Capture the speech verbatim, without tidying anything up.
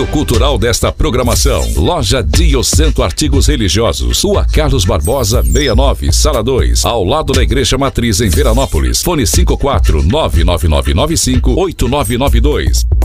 apoio cultural desta programação. Loja Diocento Artigos Religiosos. Rua Carlos Barbosa, sessenta e nove, Sala dois. Ao lado da Igreja Matriz em Veranópolis. Fone cinco quatro nove nove nove nove cinco oito nove nove dois.